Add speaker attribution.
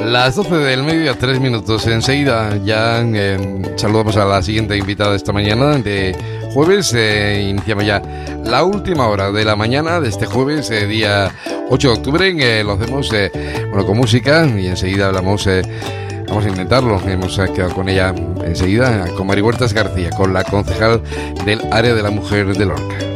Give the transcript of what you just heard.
Speaker 1: Las 12 del mediodía, 3 minutos. Enseguida ya saludamos a la siguiente invitada de esta mañana de jueves. Iniciamos ya la última hora de la mañana de este jueves, día 8 de octubre. Lo hacemos con música y enseguida vamos a intentarlo. Hemos quedado con ella enseguida, con Mari Huertas García, con la concejal del área de la mujer de Lorca.